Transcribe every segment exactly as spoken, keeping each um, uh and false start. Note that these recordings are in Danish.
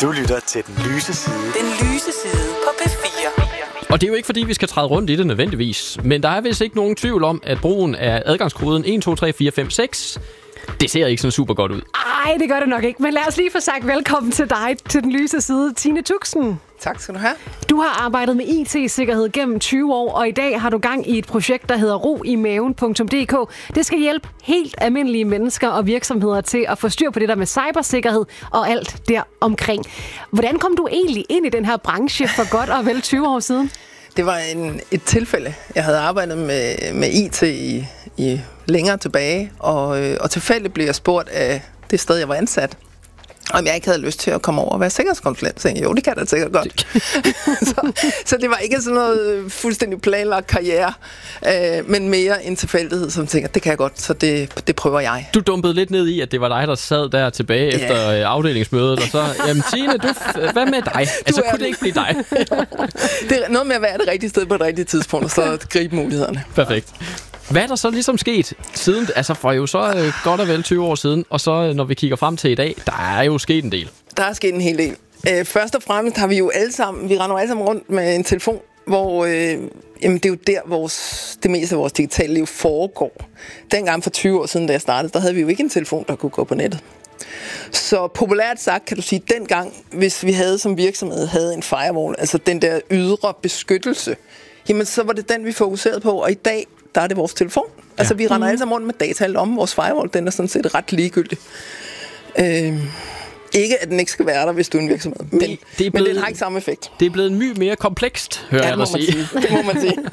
Du lytter til Den Lyse Side. Den Lyse Side på P fire. Og det er jo ikke, fordi vi skal træde rundt i det nødvendigvis. Men der er vist ikke nogen tvivl om, at brugen af adgangskoden et to tre fire fem seks, det ser ikke sådan super godt ud. Ej, det gør det nok ikke. Men lad os lige få sagt velkommen til dig til Den Lyse Side, Tine Tuxen. Tak skal du have. Du har arbejdet med I T-sikkerhed gennem tyve år, og i dag har du gang i et projekt, der hedder ro i maven punktum d k. Det skal hjælpe helt almindelige mennesker og virksomheder til at få styr på det der med cybersikkerhed og alt deromkring. Hvordan kom du egentlig ind i den her branche for godt og vel tyve år siden? Det var en, et tilfælde. Jeg havde arbejdet med, med I T i, i længere tilbage, og, og tilfældigt blev jeg spurgt af det sted, jeg var ansat, om jeg ikke havde lyst til at komme over og være sikkerhedskonsulent. Så jeg, jo, det kan jeg da sikkert godt. så, så det var ikke sådan noget fuldstændig planlagt karriere, øh, men mere en tilfældighed, som tænker, det kan jeg godt, så det, det prøver jeg. Du dumpede lidt ned i, at det var dig, der sad der tilbage yeah. efter afdelingsmødet, og så, jamen Tine, du, hvad med dig? Altså, kunne det ikke blive dig? Det er noget med at være det rigtige sted på det rigtige tidspunkt, og så gribe mulighederne. Perfekt. Hvad er der så ligesom sket siden, altså for jo så øh, godt og vel tyve år ssiden, og så øh, når vi kigger frem til i dag, der er jo sket en del. Der er sket en hel del. Øh, først og fremmest har vi jo alle sammen, vi render alle sammen rundt med en telefon, hvor øh, jamen, det er jo der, vores, det meste af vores digitale liv foregår. Dengang for tyve år siden, da jeg startede, der havde vi jo ikke en telefon, der kunne gå på nettet. Så populært sagt kan du sige, at dengang, hvis vi havde som virksomhed havde en firewall, altså den der ydre beskyttelse, jamen så var det den, vi fokuserede på, og i dag, der er det vores telefon. Ja. Altså, vi render mm. alle sammen rundt med data om vores firewall. Den er sådan set ret ligegyldig. Øh, ikke, at den ikke skal være der, hvis du er en virksomhed. Men, det, det er blevet, men den har ikke samme effekt. Det er blevet en my mere komplekst, hører ja, jeg dig sige. sige. Det må man sige.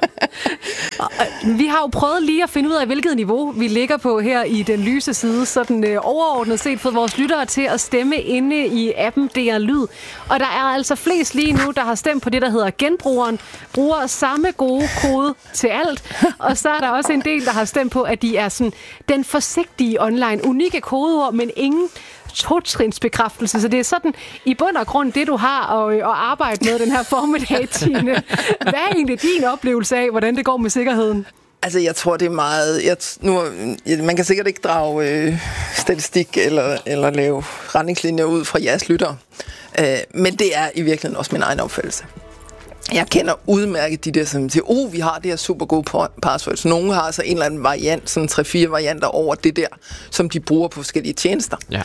Vi har jo prøvet lige at finde ud af, hvilket niveau vi ligger på her i Den Lyse Side, sådan øh, overordnet set fået vores lyttere til at stemme inde i appen D R Lyd. Og der er altså flest lige nu, der har stemt på det, der hedder genbrugeren, bruger samme gode kode til alt. Og så er der også en del, der har stemt på, at de er sådan den forsigtige online, unikke kodeord, men ingen to-trinsbekræftelse. Så det er sådan i bund og grund det, du har at, at arbejde med den her formiddag, Tine. Hvad er egentlig din oplevelse af, hvordan det går med sikkerheden? Altså, jeg tror, det er meget... Jeg, nu, man kan sikkert ikke drage øh, statistik eller, eller lave retningslinjer ud fra jeres lyttere. Øh, men det er i virkeligheden også min egen opfattelse. Jeg kender udmærket de der, som siger, oh, vi har det her super gode passwords. Nogle har altså en eller anden variant, sådan tre-fire varianter over det der, som de bruger på forskellige tjenester. Ja.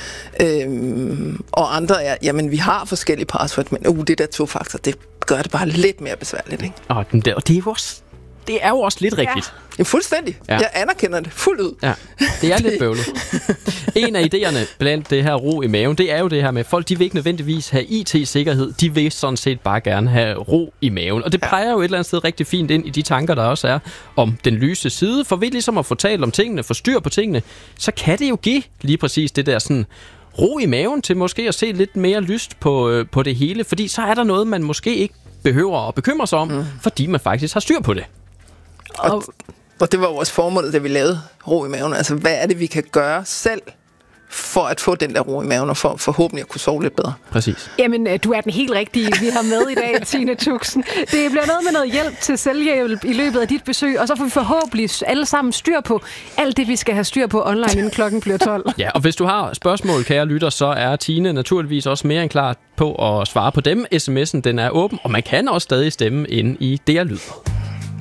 Øhm, og andre er, jamen vi har forskellige passwords, men uh, det der to-faktor, det gør det bare lidt mere besværligt, ikke? Og den der, det er jo også, det er jo også lidt rigtigt. Ja. Ja, fuldstændig. Ja. Jeg anerkender det fuldt ud. Ja, det er lidt bøvlet. En af idéerne blandt det her ro i maven, det er jo det her med, folk de vil ikke nødvendigvis have I T-sikkerhed, de vil sådan set bare gerne have ro i maven. Og det peger jo et eller andet sted rigtig fint ind i de tanker, der også er om den lyse side. For ved ligesom at få talt om tingene, få styr på tingene, så kan det jo give lige præcis det der sådan ro i maven til måske at se lidt mere lyst på, øh, på det hele. Fordi så er der noget, man måske ikke behøver at bekymre sig om, mm. fordi man faktisk har styr på det. Og Og det var vores formål, da vi lavede ro i maven. Altså, hvad er det, vi kan gøre selv, for at få den der ro i maven, og for forhåbentlig at kunne sove lidt bedre? Præcis. Jamen, du er den helt rigtige, vi har med i dag, Tine Tuxen. Det bliver noget med noget hjælp til selvhjælp i løbet af dit besøg, og så får vi forhåbentlig alle sammen styr på alt det, vi skal have styr på online, inden klokken bliver tolv. Ja, og hvis du har spørgsmål, kære lytter, så er Tine naturligvis også mere end klar på at svare på dem. S M S'en, den er åben, og man kan også stadig stemme inde i D R Lyd.